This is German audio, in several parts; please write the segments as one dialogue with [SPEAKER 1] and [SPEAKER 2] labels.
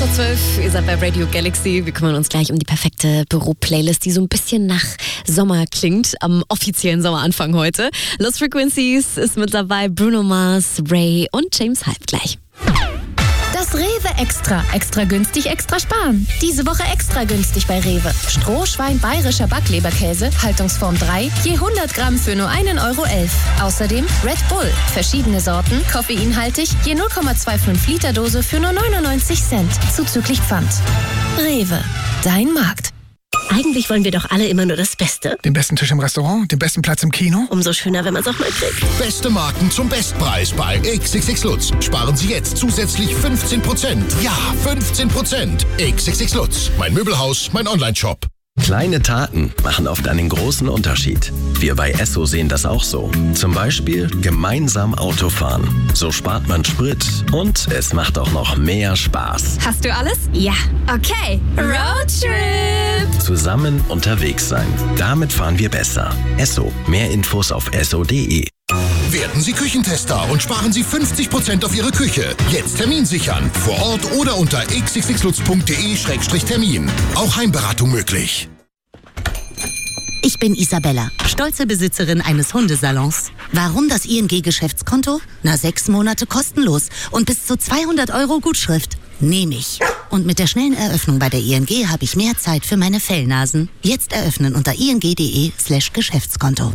[SPEAKER 1] 12:06. Ihr seid bei Radio Galaxy. Wir kümmern uns gleich um die perfekte Büro-Playlist, die so ein bisschen nach Sommer klingt, am offiziellen Sommeranfang heute. Lost Frequencies ist mit dabei, Bruno Mars, Ray und James Hype gleich.
[SPEAKER 2] Das Rewe Extra. Extra günstig, extra sparen. Diese Woche extra günstig bei Rewe. Strohschwein bayerischer Backleberkäse, Haltungsform 3, je 100 Gramm für nur 1,11 €. Außerdem Red Bull. Verschiedene Sorten, koffeinhaltig, je 0,25 Liter Dose für nur 99 Cent. Zuzüglich Pfand. Rewe. Dein Markt.
[SPEAKER 3] Eigentlich wollen wir doch alle immer nur das Beste.
[SPEAKER 4] Den besten Tisch im Restaurant, den besten Platz im Kino.
[SPEAKER 3] Umso schöner, wenn man es auch mal kriegt.
[SPEAKER 5] Beste Marken zum Bestpreis bei XXX Lutz. Sparen Sie jetzt zusätzlich 15%. Ja, 15%. XXX Lutz. Mein Möbelhaus, mein Onlineshop.
[SPEAKER 6] Kleine Taten machen oft einen großen Unterschied. Wir bei Esso sehen das auch so. Zum Beispiel gemeinsam Auto fahren. So spart man Sprit und es macht auch noch mehr Spaß.
[SPEAKER 1] Hast du alles?
[SPEAKER 2] Ja.
[SPEAKER 1] Okay. Roadtrip!
[SPEAKER 6] Zusammen unterwegs sein. Damit fahren wir besser. Esso. Mehr Infos auf esso.de.
[SPEAKER 5] Werden Sie Küchentester und sparen Sie 50% auf Ihre Küche. Jetzt Termin sichern. Vor Ort oder unter xxxlutz.de/termin. Auch Heimberatung möglich.
[SPEAKER 7] Ich bin Isabella, stolze Besitzerin eines Hundesalons. Warum das ING-Geschäftskonto? 6 Monate kostenlos und bis zu 200 € Gutschrift. Nehme ich. Und mit der schnellen Eröffnung bei der ING habe ich mehr Zeit für meine Fellnasen. Jetzt eröffnen unter ing.de/Geschäftskonto.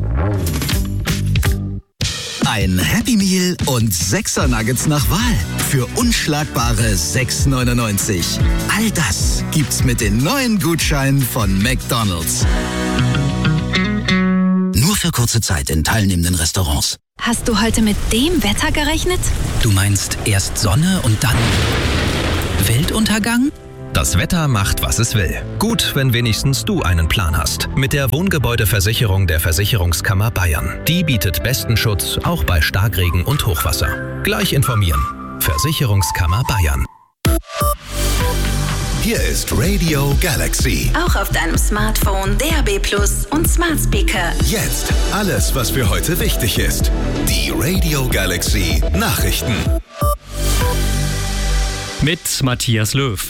[SPEAKER 8] Ein Happy Meal und 6er Nuggets nach Wahl für unschlagbare 6,99 €. All das gibt's mit den neuen Gutscheinen von McDonald's. Nur für kurze Zeit in teilnehmenden Restaurants.
[SPEAKER 2] Hast du heute mit dem Wetter gerechnet?
[SPEAKER 9] Du meinst erst Sonne und dann Weltuntergang?
[SPEAKER 10] Das Wetter macht, was es will. Gut, wenn wenigstens du einen Plan hast. Mit der Wohngebäudeversicherung der Versicherungskammer Bayern. Die bietet besten Schutz, auch bei Starkregen und Hochwasser. Gleich informieren. Versicherungskammer Bayern.
[SPEAKER 5] Hier ist Radio Galaxy.
[SPEAKER 11] Auch auf deinem Smartphone, DAB+ und Smart Speaker.
[SPEAKER 5] Jetzt alles, was für heute wichtig ist. Die Radio Galaxy Nachrichten.
[SPEAKER 12] Mit Matthias Löw.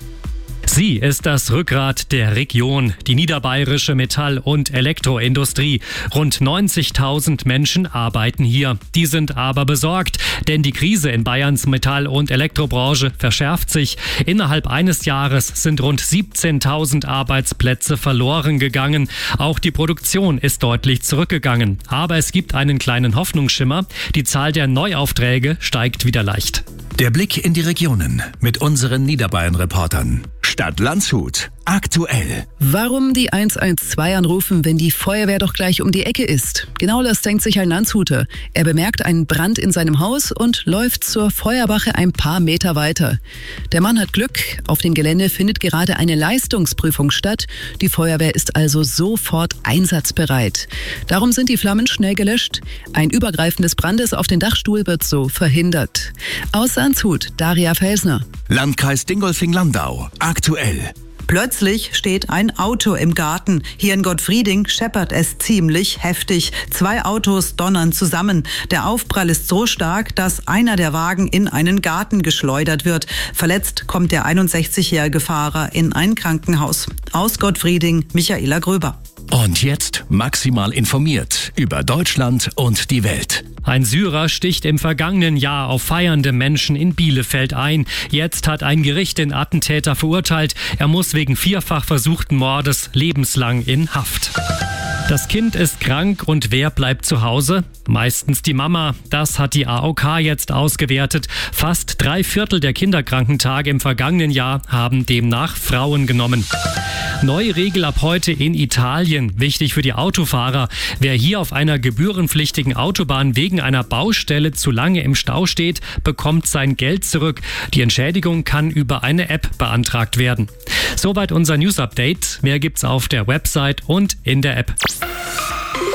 [SPEAKER 12] Sie ist das Rückgrat der Region, die niederbayerische Metall- und Elektroindustrie. Rund 90.000 Menschen arbeiten hier. Die sind aber besorgt, denn die Krise in Bayerns Metall- und Elektrobranche verschärft sich. Innerhalb eines Jahres sind rund 17.000 Arbeitsplätze verloren gegangen. Auch die Produktion ist deutlich zurückgegangen. Aber es gibt einen kleinen Hoffnungsschimmer. Die Zahl der Neuaufträge steigt wieder leicht.
[SPEAKER 8] Der Blick in die Regionen mit unseren Niederbayern-Reportern. Stadt Landshut. Aktuell.
[SPEAKER 13] Warum die 112 anrufen, wenn die Feuerwehr doch gleich um die Ecke ist? Genau das denkt sich ein Landshuter. Er bemerkt einen Brand in seinem Haus und läuft zur Feuerwache ein paar Meter weiter. Der Mann hat Glück. Auf dem Gelände findet gerade eine Leistungsprüfung statt. Die Feuerwehr ist also sofort einsatzbereit. Darum sind die Flammen schnell gelöscht. Ein Übergreifen des Brandes auf den Dachstuhl wird so verhindert. Aus Landshut, Daria Felsner.
[SPEAKER 8] Landkreis Dingolfing-Landau. Aktuell.
[SPEAKER 14] Plötzlich steht ein Auto im Garten. Hier in Gottfrieding scheppert es ziemlich heftig. 2 Autos donnern zusammen. Der Aufprall ist so stark, dass einer der Wagen in einen Garten geschleudert wird. Verletzt kommt der 61-jährige Fahrer in ein Krankenhaus. Aus Gottfrieding, Michaela Gröber.
[SPEAKER 8] Und jetzt maximal informiert über Deutschland und die Welt.
[SPEAKER 12] Ein Syrer sticht im vergangenen Jahr auf feiernde Menschen in Bielefeld ein. Jetzt hat ein Gericht den Attentäter verurteilt. Er muss wegen 4-fach versuchten Mordes lebenslang in Haft. Das Kind ist krank und wer bleibt zu Hause? Meistens die Mama. Das hat die AOK jetzt ausgewertet. Fast 3/4 der Kinderkrankentage im vergangenen Jahr haben demnach Frauen genommen. Neue Regel ab heute in Italien. Wichtig für die Autofahrer. Wer hier auf einer gebührenpflichtigen Autobahn wegen einer Baustelle zu lange im Stau steht, bekommt sein Geld zurück. Die Entschädigung kann über eine App beantragt werden. Soweit unser News-Update. Mehr gibt's auf der Website und in der App.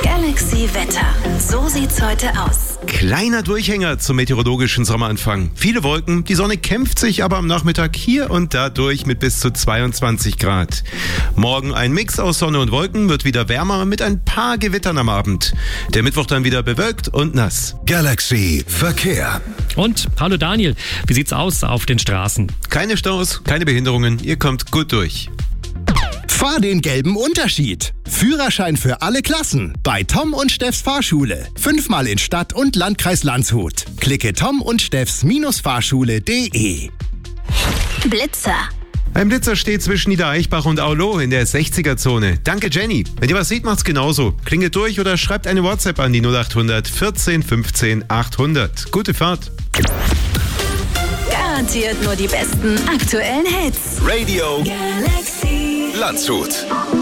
[SPEAKER 11] Galaxy Wetter. So sieht's heute aus.
[SPEAKER 15] Kleiner Durchhänger zum meteorologischen Sommeranfang. Viele Wolken, die Sonne kämpft sich aber am Nachmittag hier und da durch mit bis zu 22 Grad. Morgen ein Mix aus Sonne und Wolken, wird wieder wärmer mit ein paar Gewittern am Abend. Der Mittwoch dann wieder bewölkt und nass.
[SPEAKER 5] Galaxy Verkehr.
[SPEAKER 12] Und hallo Daniel, wie sieht's aus auf den Straßen?
[SPEAKER 15] Keine Staus, keine Behinderungen, ihr kommt gut durch.
[SPEAKER 16] Fahr den gelben Unterschied. Führerschein für alle Klassen. Bei Tom und Steffs Fahrschule. 5-mal in Stadt und Landkreis Landshut. Klicke Tom und Steffs-Fahrschule.de.
[SPEAKER 3] Blitzer.
[SPEAKER 15] Ein Blitzer steht zwischen Niedereichbach und Aulo in der 60er-Zone. Danke, Jenny. Wenn ihr was seht, macht's genauso. Klingelt durch oder schreibt eine WhatsApp an die 0800 14 15 800. Gute Fahrt.
[SPEAKER 11] Garantiert nur die besten aktuellen Hits.
[SPEAKER 5] Radio
[SPEAKER 11] Galaxy
[SPEAKER 5] Landshut.